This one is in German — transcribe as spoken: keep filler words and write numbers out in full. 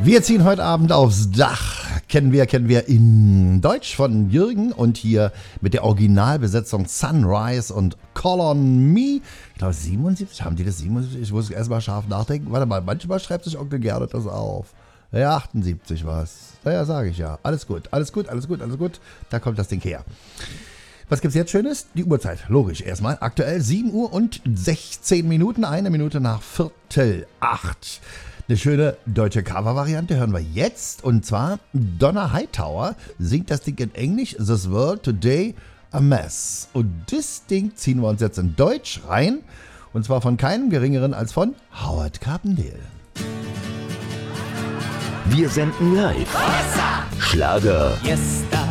Wir ziehen heute Abend aufs Dach. Kennen wir, kennen wir in Deutsch von Jürgen und hier mit der Originalbesetzung Sunrise und Call on Me. Ich glaube siebenundsiebzig, haben die das siebenundsiebzig? Ich muss erstmal scharf nachdenken. Warte mal, manchmal schreibt sich Onkel Gernot das auf. Ja, achtundsiebzig war es. Naja, sage ich ja. Alles gut, alles gut, alles gut, alles gut. Da kommt das Ding her. Was gibt's jetzt Schönes? Die Uhrzeit, logisch erstmal. Aktuell sieben Uhr und sechzehn Minuten, eine Minute nach Viertel acht. Eine schöne deutsche Cover-Variante hören wir jetzt. Und zwar Donna Hightower singt das Ding in Englisch. This World Today a Mess. Und das Ding ziehen wir uns jetzt in Deutsch rein. Und zwar von keinem geringeren als von Howard Carpendale. Wir senden live. Schlager